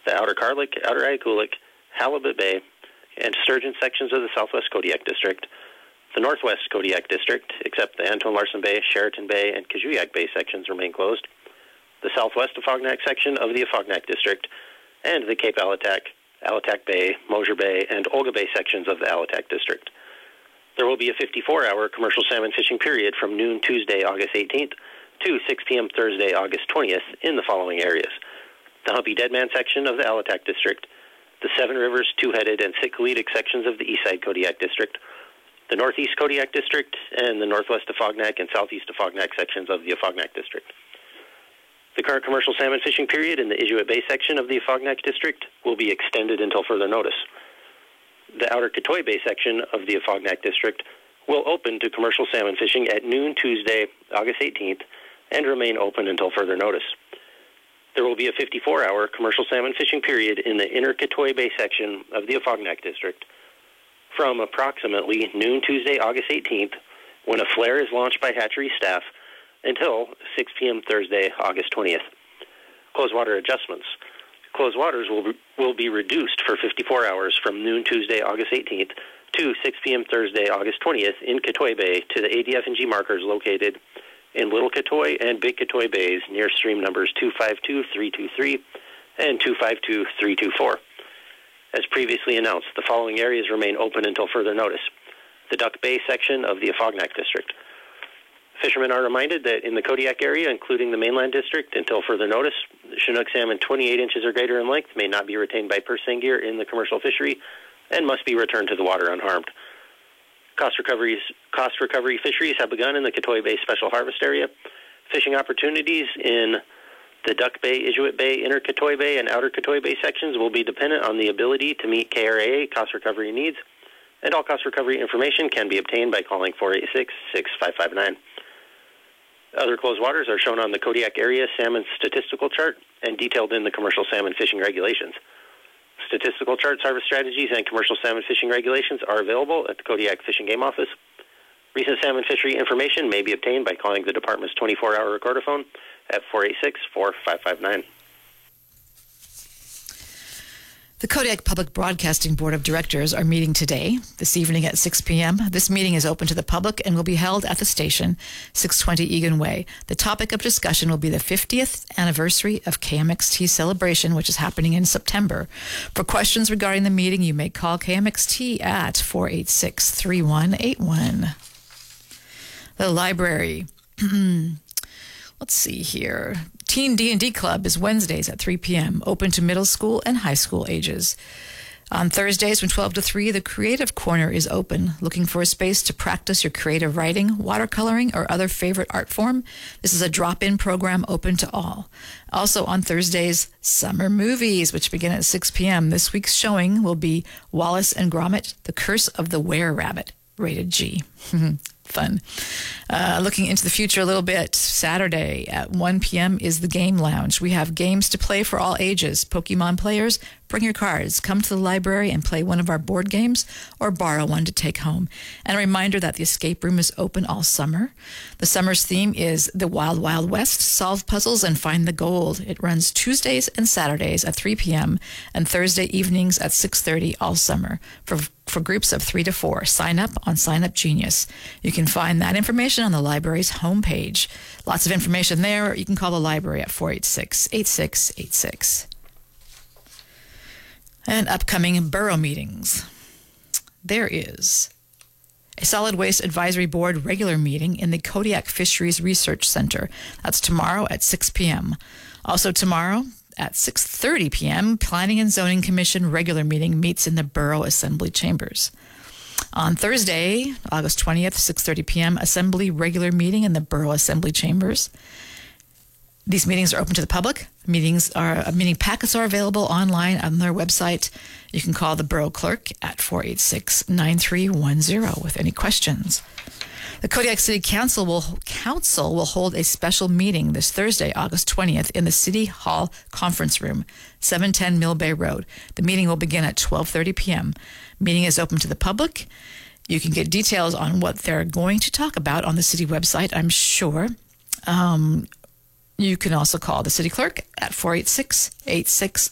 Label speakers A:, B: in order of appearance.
A: the Outer Carlick, Outer Ikulik, Halibut Bay, and Sturgeon sections of the Southwest Kodiak District, the Northwest Kodiak District, except the Anton Larson Bay, Sheraton Bay, and Kajuyak Bay sections remain closed, the Southwest Afognak section of the Afognak District, and the Cape Alatac, Alatac Bay, Mosier Bay, and Olga Bay sections of the Alatac District. There will be a 54-hour commercial salmon fishing period from noon Tuesday, August 18th to 6 p.m. Thursday, August 20th in the following areas: the Humpy Deadman section of the Alatac District, the Seven Rivers, Two-Headed, and Sitkalitic sections of the Eastside Kodiak District, the Northeast Kodiak District, and the Northwest Afognak and Southeast Afognak sections of the Afognak District. The current commercial salmon fishing period in the Inuit Bay section of the Afognak District will be extended until further notice. The Outer Katoy Bay section of the Afognak District will open to commercial salmon fishing at noon Tuesday, August 18th, and remain open until further notice. There will be a 54-hour commercial salmon fishing period in the Inner Katoy Bay section of the Afognak District from approximately noon Tuesday, August 18th, when a flare is launched by hatchery staff, until 6 p.m. Thursday, August 20th. Closed water adjustments. Closed waters will be reduced for 54 hours from noon Tuesday, August 18th to 6 p.m. Thursday, August 20th in Katoy Bay to the ADF&G markers located in Little Katoy and Big Katoy Bays near stream numbers 252-323 and 252-324. As previously announced, the following areas remain open until further notice: the Duck Bay section of the Afognak District. Fishermen are reminded that in the Kodiak area, including the mainland district, until further notice, Chinook salmon 28 inches or greater in length may not be retained by purse seine gear in the commercial fishery and must be returned to the water unharmed. Cost recovery fisheries have begun in the Katoy Bay Special Harvest Area. Fishing opportunities in the Duck Bay, Inuit Bay, Inner Katoy Bay, and Outer Katoy Bay sections will be dependent on the ability to meet KRAA cost recovery needs, and all cost recovery information can be obtained by calling 486-6559. Other closed waters are shown on the Kodiak Area Salmon Statistical Chart and detailed in the Commercial Salmon Fishing Regulations. Statistical charts, harvest strategies, and commercial salmon fishing regulations are available at the Kodiak Fish and Game Office. Recent salmon fishery information may be obtained by calling the department's 24-hour recordaphone at 486-4559.
B: The Kodiak Public Broadcasting Board of Directors are meeting today, this evening at 6 p.m. This meeting is open to the public and will be held at the station, 620 Egan Way. The topic of discussion will be the 50th anniversary of KMXT celebration, which is happening in September. For questions regarding the meeting, you may call KMXT at 486-3181. The library. Let's see here. Teen D&D Club is Wednesdays at 3 p.m., open to middle school and high school ages. On Thursdays from 12 to 3, the Creative Corner is open, looking for a space to practice your creative writing, watercoloring, or other favorite art form. This is a drop-in program open to all. Also on Thursdays, summer movies, which begin at 6 p.m. This week's showing will be Wallace and Gromit, The Curse of the Were-Rabbit, rated G. Fun. Looking into the future a little bit, Saturday at 1 p.m. is the Game Lounge. We have games to play for all ages. Pokemon players, bring your cards. Come to the library and play one of our board games or borrow one to take home. And a reminder that the escape room is open all summer. The summer's theme is the Wild Wild West. Solve puzzles and find the gold. It runs Tuesdays and Saturdays at 3 p.m. and Thursday evenings at 6:30 all summer for groups of 3 to 4. Sign up on Sign Up Genius. You can find that information on the library's homepage. Lots of information there. You can call the library at 486-8686. And upcoming borough meetings. There is a Solid Waste Advisory Board regular meeting in the Kodiak Fisheries Research Center. That's tomorrow at 6 p.m. Also tomorrow at 6:30 p.m., Planning and Zoning Commission regular meeting meets in the Borough Assembly Chambers. On Thursday, August 20th, 6:30 p.m., Assembly regular meeting in the Borough Assembly Chambers. These meetings are open to the public. Meeting packets are available online on their website. You can call the Borough Clerk at 486-9310 with any questions. The Kodiak City Council will hold a special meeting this Thursday, August 20th, in the City Hall Conference Room, 710 Mill Bay Road. The meeting will begin at 12:30 p.m. Meeting is open to the public. You can get details on what they're going to talk about on the city website, I'm sure. You can also call the city clerk at